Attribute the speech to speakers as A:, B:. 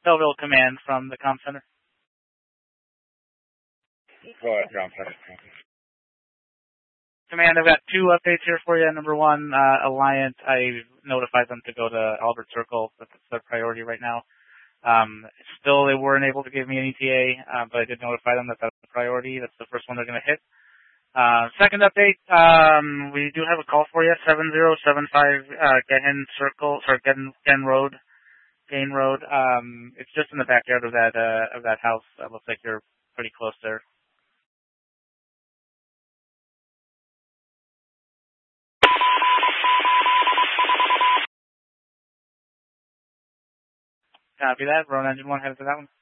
A: Belleville Command from the comm center.
B: Go ahead, comm center.
A: Command, I've got two updates here for you. Number one, Alliant, I notified them to go to Albert Circle. That's their priority right now. Still, they weren't able to give me an ETA, but I did notify them that that's the priority. That's the first one they're going to hit. Second update, we do have a call for you, 7075 Gain Road. It's just in the backyard of that house. It looks like you're pretty close there. Copy that. Rowan Engine 1 headed to that one.